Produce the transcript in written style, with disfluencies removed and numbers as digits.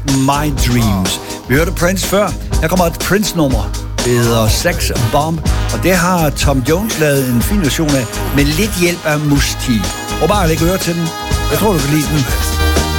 My Dreams. Vi hørte Prince før. Her kommer et Prince-nummer. Det hedder Sex Bomb, og det har Tom Jones lavet en fin version af, med lidt hjælp af Musti. Prøv bare at lægge øre til den. Jeg tror, du kan lide den.